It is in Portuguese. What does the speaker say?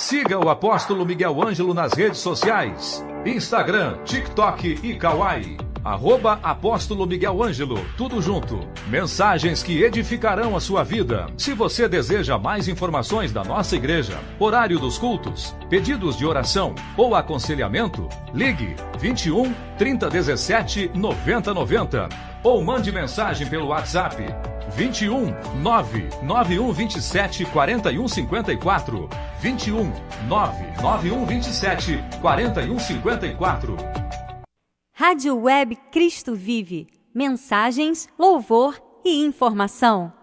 Siga o Apóstolo Miguel Ângelo nas redes sociais: Instagram, TikTok e Kawai. @Apóstolo Miguel Ângelo, tudo junto. Mensagens que edificarão a sua vida. Se você deseja mais informações da nossa igreja, horário dos cultos, pedidos de oração ou aconselhamento, ligue 21 3017 9090 ou mande mensagem pelo WhatsApp 21 99127 4154, 21 99127 4154. Rádio Web Cristo Vive. Mensagens, louvor e informação.